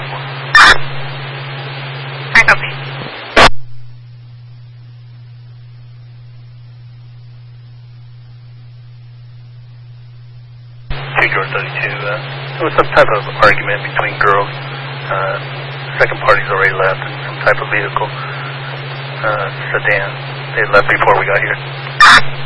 I copy. George 32, there was some type of argument between girls. Second party's already left in some type of vehicle. Sedan. They left before we got here.